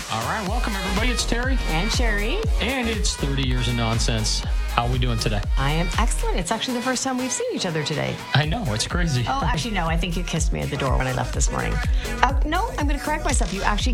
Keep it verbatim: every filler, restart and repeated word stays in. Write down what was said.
All right, welcome everybody. It's Terry. And Sherry. And it's thirty years of nonsense. How are we doing today? I am excellent. It's actually the first time we've seen each other today. I know, it's crazy. Oh, actually, no. I think you kissed me at the door when I left this morning. Uh, no, I'm going to correct myself. You actually